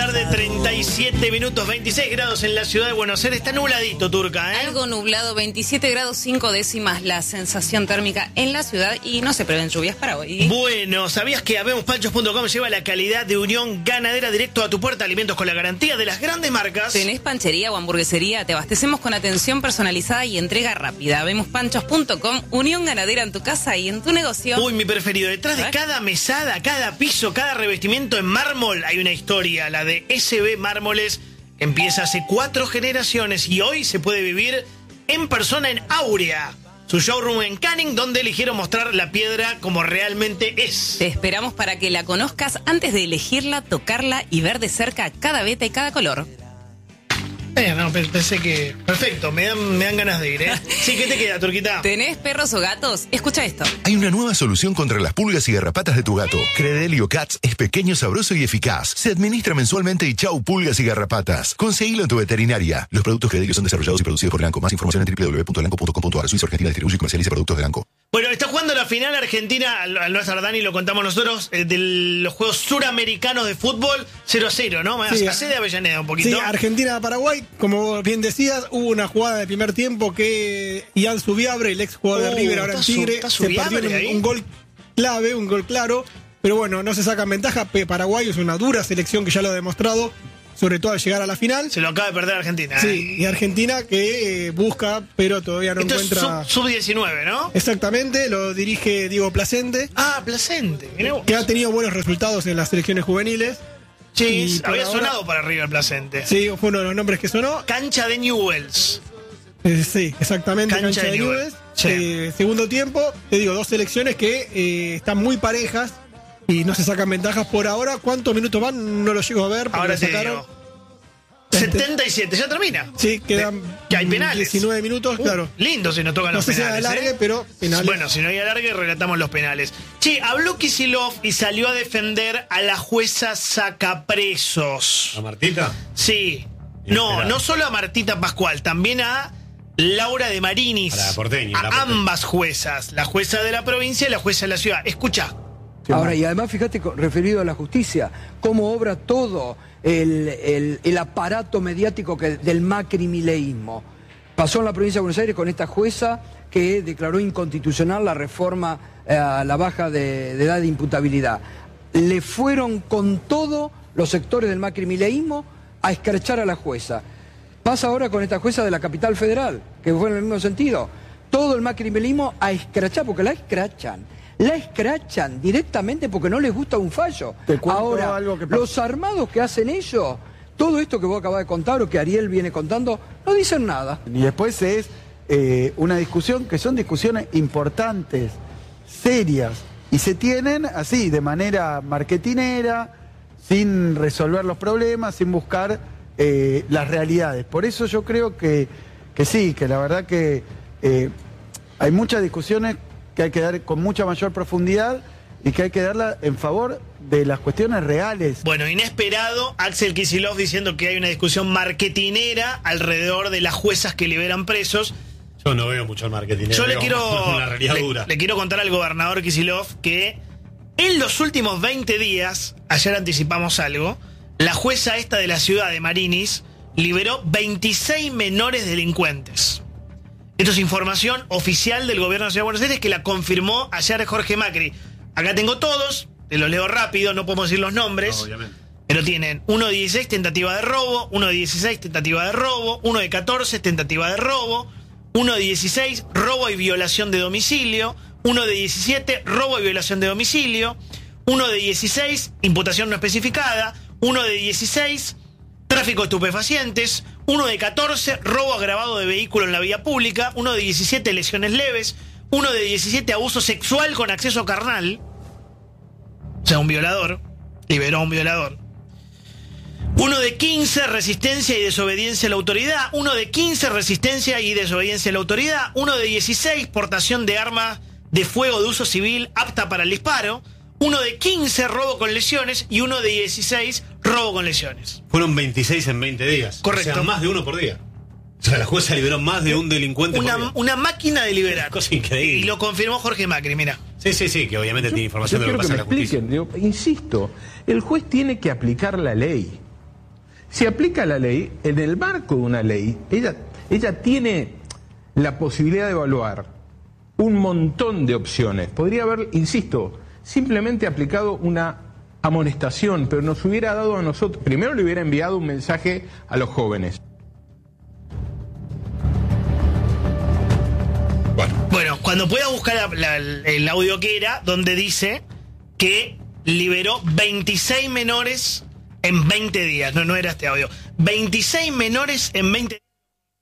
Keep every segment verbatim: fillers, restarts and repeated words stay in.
tarde, treinta y siete minutos, veintiséis grados en la ciudad de Buenos Aires. Está nubladito, Turca, ¿eh? Algo nublado, veintisiete grados cinco décimas la sensación térmica en la ciudad y no se prevén lluvias para hoy. Bueno, ¿sabías que habemos panchos punto com lleva la calidad de Unión Ganadera directo a tu puerta? Alimentos con la garantía de las grandes marcas. ¿Tenés panchería o hamburguesería? Te abastecemos con atención personalizada y entrega rápida. Habemos panchos punto com, Unión Ganadera en tu casa y en tu negocio. Uy, mi preferido. Detrás de cada mesada, cada piso, cada revestimiento en mármol hay una historia. La de S B Mármoles empieza hace cuatro generaciones y hoy se puede vivir en persona en Aurea, su showroom en Canning, donde eligieron mostrar la piedra como realmente es. Te esperamos para que la conozcas antes de elegirla, tocarla y ver de cerca cada veta y cada color. Eh, no, pensé que... Perfecto, me dan, me dan ganas de ir, ¿eh? Sí, ¿qué te queda, Turquita? ¿Tenés perros o gatos? Escucha esto. Hay una nueva solución contra las pulgas y garrapatas de tu gato. Credelio Cats es pequeño, sabroso y eficaz. Se administra mensualmente y chau pulgas y garrapatas. Conseguilo en tu veterinaria. Los productos Credelio son desarrollados y producidos por Elanco. Más información en doble u doble u doble u punto elanco punto com punto a r. Suiza Argentina distribuye y comercializa productos de Elanco. Bueno, está jugando la final Argentina, al, al no estar Dani, lo contamos nosotros, eh, de los Juegos Suramericanos de Fútbol, cero a cero, ¿no? Sí, Hace de Avellaneda un poquito. Sí, Argentina-Paraguay, como bien decías, hubo una jugada de primer tiempo que Ian Subiabre, el ex jugador Oh, de River, ahora en está Tigre, su- está se perdió Subiabre un, ahí. un gol clave, un gol claro, pero bueno, no se sacan ventaja. Pe- Paraguay es una dura selección que ya lo ha demostrado, sobre todo al llegar a la final. Se lo acaba de perder Argentina. ¿eh? Sí, y Argentina que eh, busca, pero todavía no Esto encuentra... es sub diecinueve, ¿no? Exactamente, lo dirige Diego Placente, Ah, Placente. Mirá vos. que ha tenido buenos resultados en las selecciones juveniles. Sí, y por había ahora- sonado para River Placente. Sí, fue uno de los nombres que sonó. Cancha de Newells. Eh, sí, exactamente, Cancha cancha, de de Newell's. Newell's. Sí. Eh, segundo tiempo, te digo, dos selecciones que eh, están muy parejas y no se sacan ventajas por ahora. ¿Cuántos minutos van? No lo llego a ver. porque Ahora lo te sacaron. digo. setenta y siete, ya termina. Sí, quedan Que hay penales. diecinueve minutos, Uh, claro. Lindo si nos tocan No los sé si penales. alargue, ¿eh? pero penales. Bueno, si no hay alargue, relatamos los penales. Che, habló Kicillof y salió a defender a la jueza sacapresos. ¿A Martita? Sí. No, Inesperado. no solo a Martita Pascual, también a Laura de Marinis. A la porteña, A la porteña. ambas juezas, la jueza de la provincia y la jueza de la ciudad. Escucha. Ahora, y además, fíjate, con- referido a la justicia, cómo obra todo el, el- el aparato mediático que, del macrimileísmo. Pasó en la provincia de Buenos Aires con esta jueza que declaró inconstitucional la reforma eh, a la baja de, de edad de imputabilidad. Le fueron con todo los sectores del macrimileísmo a escrachar a la jueza. Pasa ahora con esta jueza de la capital federal, que fue en el mismo sentido. Todo el macrimileísmo a escrachar, porque la escrachan. La escrachan directamente porque no les gusta un fallo. Te cuento Ahora, algo que pasó. los armados que hacen ellos, todo esto que vos acabás de contar o que Ariel viene contando, no dicen nada. Y después es eh, una discusión que son discusiones importantes, serias, y se tienen así, de manera marketinera, sin resolver los problemas, sin buscar eh, las realidades. Por eso yo creo que, que sí, que la verdad que eh, hay muchas discusiones que hay que dar con mucha mayor profundidad y que hay que darla en favor de las cuestiones reales. Bueno, inesperado, Axel Kicillof diciendo que hay una discusión marketinera alrededor de las juezas que liberan presos. Yo no veo mucho el marketing. Yo le veo quiero, una realidad le, dura. le quiero contar al gobernador Kicillof que en los últimos veinte días, ayer anticipamos algo, la jueza esta de la ciudad de Marinis liberó veintiséis menores delincuentes. Esto es información oficial del gobierno de la Ciudad de Buenos Aires que la confirmó ayer Jorge Macri. Acá tengo todos, te los leo rápido, no podemos decir los nombres. No, obviamente. Pero tienen uno de dieciséis, tentativa de robo, uno de dieciséis, tentativa de robo, uno de catorce, tentativa de robo, uno de dieciséis, robo y violación de domicilio, uno de diecisiete, robo y violación de domicilio, uno de dieciséis, imputación no especificada, uno de dieciséis, tráfico de estupefacientes, uno de catorce, robo agravado de vehículo en la vía pública, uno de diecisiete, lesiones leves, uno de diecisiete, abuso sexual con acceso carnal, o sea, un violador, liberó a un violador. Uno de quince, resistencia y desobediencia a la autoridad. Uno de quince, resistencia y desobediencia a la autoridad. Uno de dieciséis, portación de arma de fuego de uso civil apta para el disparo. Uno de quince, robo con lesiones. Y uno de dieciséis, robo con lesiones. Fueron veintiséis en veinte días. Correcto. O sea, más de uno por día. O sea, la jueza liberó más de un delincuente Una, por día. una máquina de liberar. Cosa increíble. Y lo confirmó Jorge Macri, mira. Sí, sí, sí, que obviamente tiene información Yo de lo quiero que que pasa me en la justicia. expliquen, digo, insisto, el juez tiene que aplicar la ley. Si aplica la ley, en el marco de una ley, ella, ella tiene la posibilidad de evaluar un montón de opciones. Podría haber, insisto, simplemente aplicado una amonestación, pero nos hubiera dado a nosotros, primero le hubiera enviado un mensaje a los jóvenes. Bueno, bueno cuando pueda buscar la, la, el audio que era, donde dice que liberó veintiséis menores en veinte días. No, no era este audio. veintiséis menores en veinte días.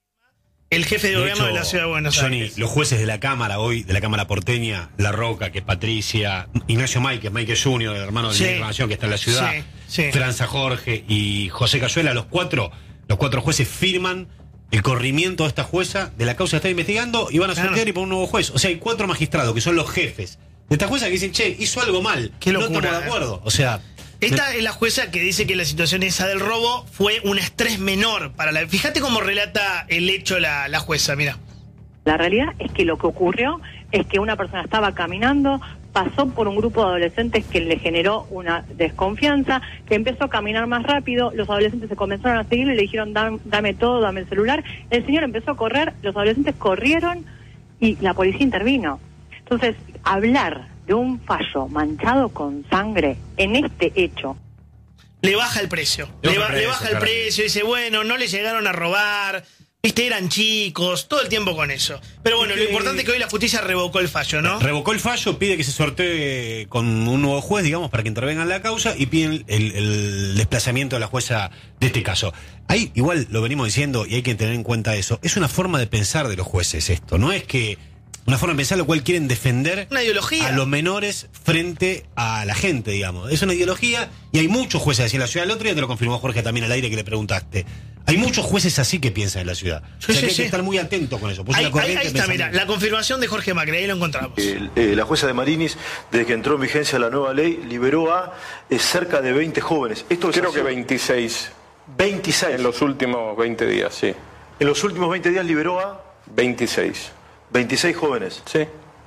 El jefe de, de gobierno hecho, de la Ciudad de Buenos Johnny, Aires. Los jueces de la Cámara hoy, de la Cámara porteña, La Roca, que es Patricia, Ignacio Máquez, Máquez junior, el hermano de sí. la Información, que está en la ciudad, sí, sí. Franza Jorge y José Cayuela, los cuatro, los cuatro jueces firman el corrimiento de esta jueza de la causa que está investigando y van a sortear claro. y poner un nuevo juez. O sea, hay cuatro magistrados que son los jefes de esta jueza que dicen, che, hizo algo mal, Qué locura, no estamos de acuerdo. O sea... Esta es la jueza que dice que la situación esa del robo fue un estrés menor para la... Fíjate cómo relata el hecho la, la jueza, mira. La realidad es que lo que ocurrió es que una persona estaba caminando, pasó por un grupo de adolescentes que le generó una desconfianza, que empezó a caminar más rápido, los adolescentes se comenzaron a seguir y le dijeron, dame, dame todo, dame el celular. El señor empezó a correr, los adolescentes corrieron y la policía intervino. Entonces, hablar de un fallo manchado con sangre en este hecho. Le baja el precio. Le, le, ba, precio, le baja el precio. Dice, bueno, no le llegaron a robar. Viste, eran chicos. Todo el tiempo con eso. Pero bueno, lo importante es que hoy la justicia revocó el fallo, ¿no? Revocó el fallo, pide que se sortee con un nuevo juez, digamos, para que intervenga en la causa y piden el, el desplazamiento de la jueza de este caso. Ahí, igual, lo venimos diciendo y hay que tener en cuenta eso. Es una forma de pensar de los jueces esto. No es que... Una forma de pensar lo cual quieren defender una ideología a los menores frente a la gente, digamos. Es una ideología y hay muchos jueces así en la ciudad. El otro día te lo confirmó Jorge también al aire que le preguntaste. Hay muchos jueces así que piensan en la ciudad. Sí, o sea sí, que hay sí. que estar muy atento con eso. Pues ahí, una corriente ahí, ahí está, mira, la confirmación de Jorge Macri, ahí lo encontramos. Eh, eh, la jueza de Marinis, desde que entró en vigencia la nueva ley, liberó a eh, cerca de veinte jóvenes. Esto Creo que veintiséis. veintiséis. En los últimos veinte días, sí. En los últimos veinte días liberó a... veintiséis. veintiséis jóvenes. Sí.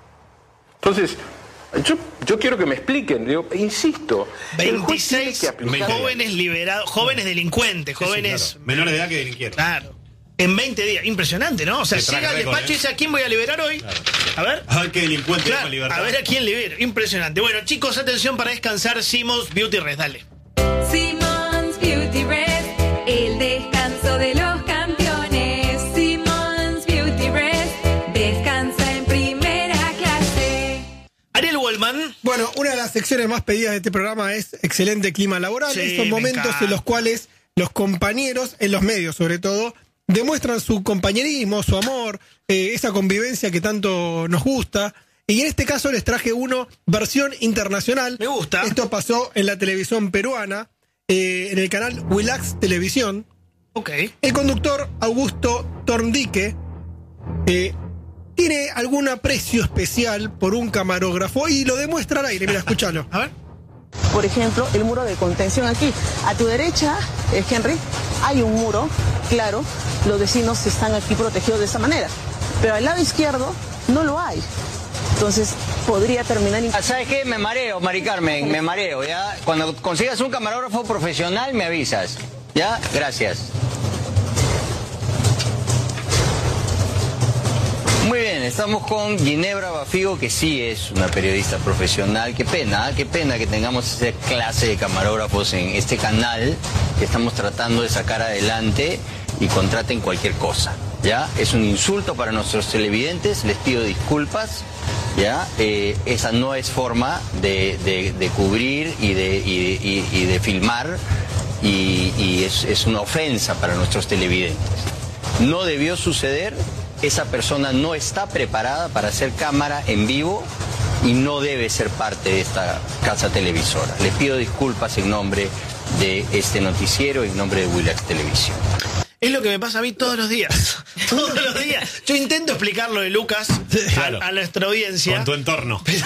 Entonces, yo, yo quiero que me expliquen, digo, insisto, veintiséis jóvenes liberados, jóvenes delincuentes, jóvenes... Sí, sí, claro. Menores de edad que delinquieron. Claro. En veinte días, impresionante, ¿no? O sea, llega al despacho y dice, ¿a quién voy a liberar hoy? Claro. A ver. A ver qué delincuente claro, libertad. A ver a quién libero. Impresionante. Bueno, chicos, atención para descansar. Simmons Beauty Rest, dale. Simmons Beauty Rest, el descanso de los campeones. Simmons Beauty Rest, descansa en primera clase. Ariel Wallman. Bueno, una de las secciones más pedidas de este programa es excelente clima laboral. Sí, Estos momentos encanta. en los cuales los compañeros, en los medios sobre todo, demuestran su compañerismo, su amor, eh, esa convivencia que tanto nos gusta. Y en este caso les traje uno, versión internacional. Me gusta. Esto pasó en la televisión peruana, eh, en el canal Willax Televisión. Ok. El conductor Augusto Torndique eh, tiene algún aprecio especial por un camarógrafo y lo demuestra al aire. Mira, escúchalo. A ver. Por ejemplo, el muro de contención aquí. A tu derecha, eh, Henry, hay un muro, claro, los vecinos están aquí protegidos de esa manera. Pero al lado izquierdo no lo hay. Entonces, podría terminar... ¿Sabes qué? Me mareo, Mari Carmen, me mareo, ¿ya? Cuando consigas un camarógrafo profesional, me avisas. ¿Ya? Gracias. Muy bien, estamos con Ginebra Bafigo, que sí es una periodista profesional. Qué pena, ¿eh? Qué pena que tengamos esa clase de camarógrafos en este canal que estamos tratando de sacar adelante y contraten cualquier cosa, ¿ya? Es un insulto para nuestros televidentes, les pido disculpas, ¿ya? Eh, esa no es forma de, de, de cubrir y de, y, y, y de filmar y, y es, es una ofensa para nuestros televidentes. No debió suceder. Esa persona no está preparada para hacer cámara en vivo y no debe ser parte de esta casa televisora. Les pido disculpas en nombre de este noticiero y en nombre de Willax Televisión. Es lo que me pasa a mí todos los días. Todos los días. Yo intento explicar lo de Lucas Claro. a, a nuestra audiencia. Con tu entorno. Pero,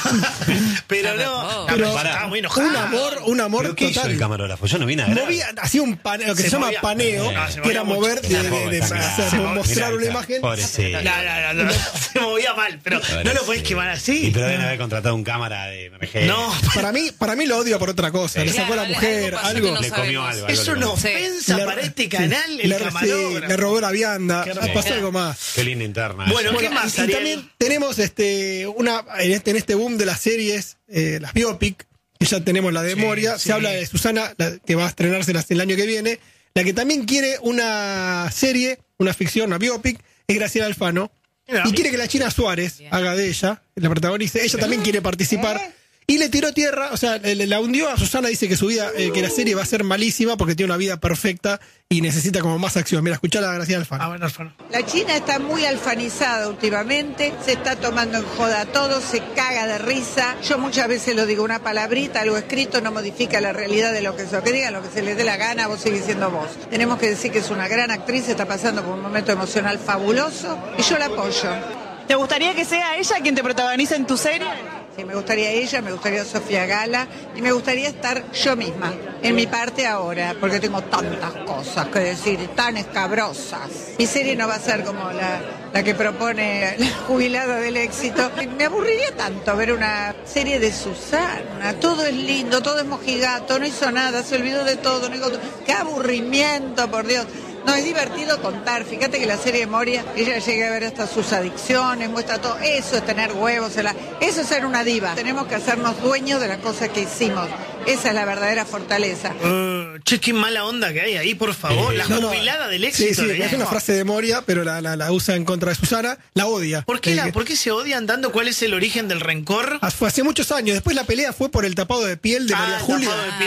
pero no, Pero pero estaba muy enojado. un amor, un amor ¿Pero qué hizo total. el camarógrafo? Yo no vi nada. Movía, hacía un paneo, lo que se, Se llama movía. paneo, Ah, se que era movía mover, mucho. de, de- de- hacer- Se movía. mostrar Mirá, una imagen. pobrecito. No, no, no, no, se movía mal, pero no lo podés quemar así. Y pero deben haber contratado un cámara de emergencia. No, Para mí, para mí lo odio por otra cosa. Le sacó a la Claro, mujer, algo pasó algo. que no Le comió sabemos. algo. algo es le una comió. Sí. ofensa Le- para este sí, canal, el le, sí, camarógrafo. le robó la vianda. Qué Pasó hermoso. algo más. Qué linda interna. Bueno, eso. ¿qué Bueno, más, y, y Ariel? también tenemos este una en este, en este boom de las series, eh, las biopic, que ya tenemos la de Sí, Moria, sí. se habla de Susana, la, que va a estrenarse el año que viene, la que también quiere una serie, una ficción, una biopic, es Graciela Alfano, Mira. y quiere que la China Suárez haga de ella, la protagonista, ella también quiere participar. Y le tiró tierra, o sea, le- la hundió a Susana, dice que su vida, eh, que la serie va a ser malísima porque tiene una vida perfecta y necesita como más acción. Mira, escuchá a Graciela Alfano. Ah, bueno, Alfano. La China está muy alfanizada últimamente, se está tomando en joda todo, se caga de risa. Yo muchas veces lo digo, una palabrita, algo escrito no modifica la realidad de lo que sea. Que digan lo que se les dé la gana, vos sigues siendo vos. Tenemos que decir que es una gran actriz, está pasando por un momento emocional fabuloso y yo la apoyo. ¿Te gustaría que sea ella quien te protagonice en tu serie? Sí, me gustaría ella, me gustaría Sofía Gala y me gustaría estar yo misma, en mi parte ahora, porque tengo tantas cosas que decir, tan escabrosas. Mi serie no va a ser como la, la que propone la jubilada del éxito. Me aburriría tanto ver una serie de Susana. Todo es lindo, todo es mojigato, no hizo nada, se olvidó de todo. No hizo... ¡Qué aburrimiento, por Dios! No, es divertido contar. Fíjate que la serie de Moria, ella llega a ver hasta sus adicciones, muestra todo. Eso es tener huevos. en la- Eso es ser una diva. Tenemos que hacernos dueños de las cosas que hicimos. Esa es la verdadera fortaleza. Uh, che, qué mala onda que hay ahí, por favor. Eh, la No, no. jubilada del Sí, éxito. sí, le es una llamo. frase de Moria, pero la, la, la usa en contra de Susana, la odia. ¿Por qué, Eh, la, ¿Por qué se odian tanto? ¿Cuál es el origen del rencor? Fue hace muchos años. Después la pelea fue por el tapado de piel de Ah, María el Julia. tapado de piel.